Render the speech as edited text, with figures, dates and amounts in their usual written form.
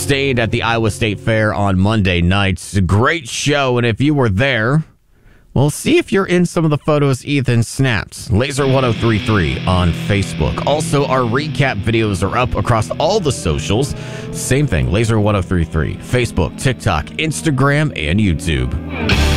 Stayed at the Iowa State Fair on Monday night. Great show, and if you were there, well, see if you're in some of the photos Ethan snapped. Laser1033 on Facebook. Also, our recap videos are up across all the socials. Same thing, Laser1033, Facebook, TikTok, Instagram, and YouTube.